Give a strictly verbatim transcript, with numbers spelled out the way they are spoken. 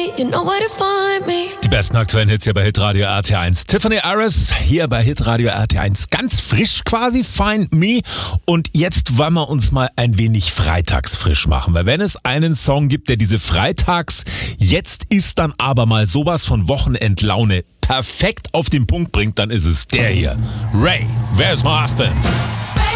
you know where to find me. Die besten aktuellen Hits hier bei Hitradio R T eins. Tiffany Harris hier bei Hitradio R T eins. Ganz frisch quasi, Find Me. Und jetzt wollen wir uns mal ein wenig freitagsfrisch machen. Weil wenn es einen Song gibt, der diese Freitags, jetzt ist dann aber mal sowas von Wochenendlaune perfekt auf den Punkt bringt, dann ist es der hier. Ray, Where's My Husband?